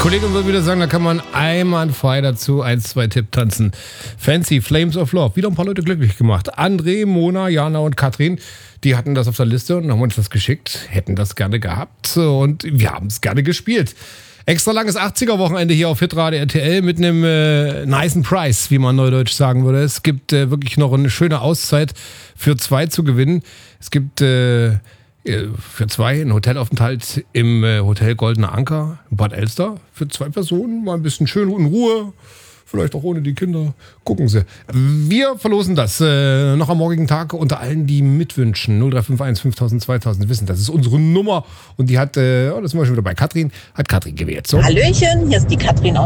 Kollegin würde wieder sagen, da kann man einwandfrei dazu 1, 2 Tipp tanzen. Fancy, Flames of Love. Wieder ein paar Leute glücklich gemacht. André, Mona, Jana und Katrin, die hatten das auf der Liste und haben uns das geschickt, hätten das gerne gehabt und wir haben es gerne gespielt. Extra langes 80er-Wochenende hier auf Hitradio RTL mit einem nicen Price, wie man neudeutsch sagen würde. Es gibt wirklich noch eine schöne Auszeit für 2 zu gewinnen. Es gibt für 2 einen Hotelaufenthalt im Hotel Goldener Anker in Bad Elster für 2 Personen. Mal ein bisschen schön in Ruhe, vielleicht auch ohne die Kinder. Gucken Sie. Wir verlosen das noch am morgigen Tag unter allen, die mitwünschen. 0351 5000 2000 wissen, das ist unsere Nummer. Und die hat, das sind wir schon wieder bei Katrin, hat Katrin gewählt. So. Hallöchen, hier ist die Katrin aus